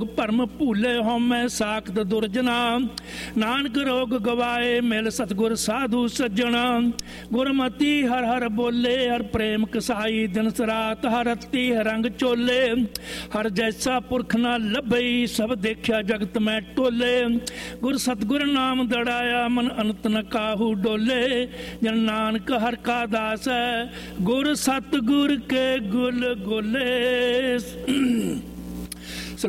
ਭਰਮ ਭੂਲੇ ਹਉਮੈ ਸਾਖਤ ਦੁਰਜਨਾ। ਨਾਨਕ ਰੋਗ ਗਵਾਏ ਮਿਲ ਸਤਿਗੁਰ ਸਾਧੂ ਸੱਜਣਾ। ਗੁਰਮਤੀ ਹਰ ਹਰ ਬੋਲੇ ਹਰ ਪ੍ਰੇਮ ਕਸਾਈ। ਦਿਨ ਰਾਤ ਹਰ ਰਤੀ ਰੰਗ ਚੋਲੇ। ਹਰ ਜੈਸਾ ਪੁਰਖ ਨਾ ਲੱਭਈ ਸਭ ਦੇਖਿਆ ਜਗਤ ਮੈਂ ਟੋਲੇ। ਗੁਰ ਸਤਿਗੁਰ ਨਾਮ ਦੜਾਇਆ ਮਨ ਅਨੰਤ ਨ ਕਾਹੂ ਡੋਲੇ। ਜਨ ਨਾਨਕ ਹਰ ਕਾ ਦਾਸ ਹੈ ਗੁਰ ਸਤਿਗੁਰ ਕੇ ਗੁਲ ਗੋਲੇ।